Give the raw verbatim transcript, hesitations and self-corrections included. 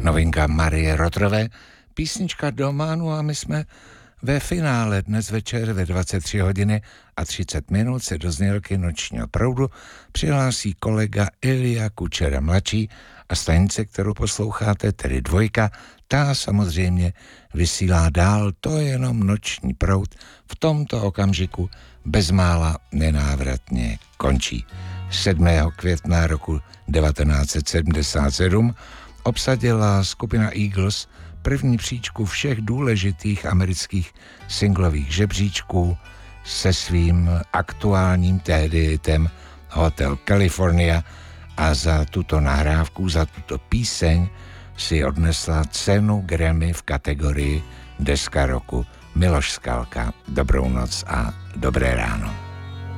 novinka Marie Rotrové, písnička Doma, no a my jsme ve finále dnes večer ve dvacet tři hodiny a třicet minut se do znělky Nočního proudu přihlásí kolega Ilja Kučera mladší a stanice, kterou posloucháte, tedy dvojka, ta samozřejmě vysílá dál, to je jenom Noční proud, v tomto okamžiku bezmála nenávratně končí. sedmého května roku devatenáct set sedmdesát sedm obsadila skupina Eagles první příčku všech důležitých amerických singlových žebříčků se svým aktuálním tehdy hitem Hotel California a za tuto nahrávku, za tuto píseň si odnesla cenu Grammy v kategorii Deska roku Miloš Skalka. Dobrou noc a dobré ráno.